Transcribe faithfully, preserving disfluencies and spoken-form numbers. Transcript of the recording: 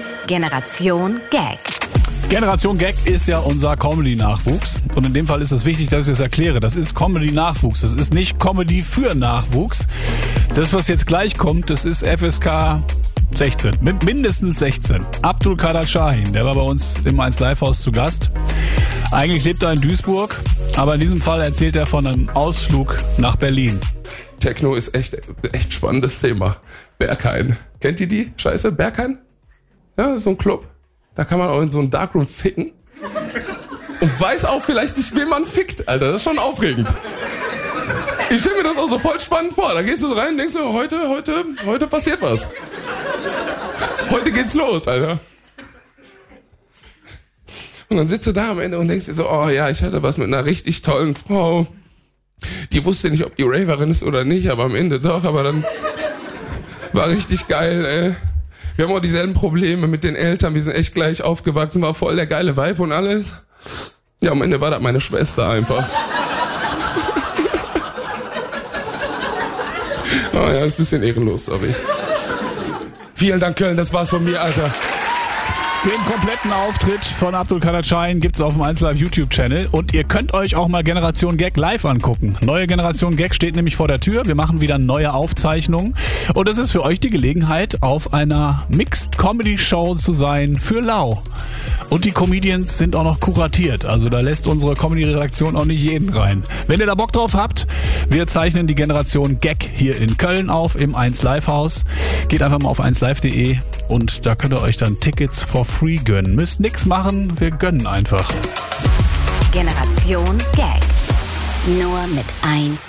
Generation Gag. Generation Gag ist ja unser Comedy-Nachwuchs. Und in dem Fall ist es wichtig, dass ich das erkläre. Das ist Comedy-Nachwuchs. Das ist nicht Comedy für Nachwuchs. Das, was jetzt gleich kommt, das ist F S K sechzehn. Mit mindestens sechzehn. Abdul Kader Shahin, der war bei uns im eins Live Haus zu Gast. Eigentlich lebt er in Duisburg, aber in diesem Fall erzählt er von einem Ausflug nach Berlin. Techno ist echt, echt spannendes Thema. Berghain. Kennt ihr die Scheiße? Berghain? Ja, so ein Club. Da kann man auch in so einem Darkroom ficken. Und weiß auch vielleicht nicht, wen man fickt, Alter. Das ist schon aufregend. Ich stelle mir das auch so voll spannend vor. Da gehst du rein und denkst du, heute, heute, heute passiert was. Heute geht's los, Alter. Und dann sitzt du da am Ende und denkst dir so, oh ja, ich hatte was mit einer richtig tollen Frau. Die wusste nicht, ob die Raverin ist oder nicht, aber am Ende doch. Aber dann war richtig geil, ey. Wir haben auch dieselben Probleme mit den Eltern, wir sind echt gleich aufgewachsen, war voll der geile Vibe und alles. Ja, am Ende war das meine Schwester einfach. Oh ja, ist ein bisschen ehrenlos, sorry. Vielen Dank, Köln, das war's von mir, Alter. Den kompletten Auftritt von Abdul Kader Shahin gibt's auf dem eins Live YouTube-Channel und ihr könnt euch auch mal Generation Gag live angucken. Neue Generation Gag steht nämlich vor der Tür. Wir machen wieder neue Aufzeichnungen und es ist für euch die Gelegenheit, auf einer Mixed Comedy Show zu sein für Lau. Und die Comedians sind auch noch kuratiert, also da lässt unsere Comedy-Redaktion auch nicht jeden rein. Wenn ihr da Bock drauf habt, wir zeichnen die Generation Gag hier in Köln auf im eins Live Haus. Geht einfach mal auf eins live punkt de und da könnt ihr euch dann Tickets for free gönnen. Müsst nix machen, wir gönnen einfach. Generation Gag. Nur mit eins